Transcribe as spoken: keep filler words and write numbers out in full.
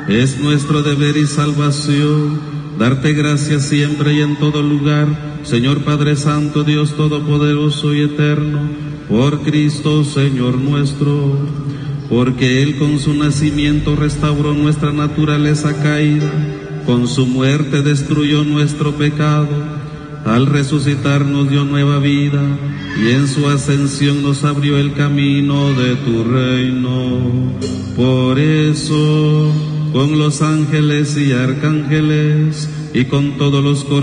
Es nuestro deber y salvación darte gracias siempre y en todo lugar, Señor Padre Santo, Dios Todopoderoso y Eterno, por Cristo Señor nuestro, porque Él con su nacimiento restauró nuestra naturaleza caída, con su muerte destruyó nuestro pecado, al resucitar nos dio nueva vida, y en su ascensión nos abrió el camino de tu reino. Por eso, con los ángeles y arcángeles, y con todos los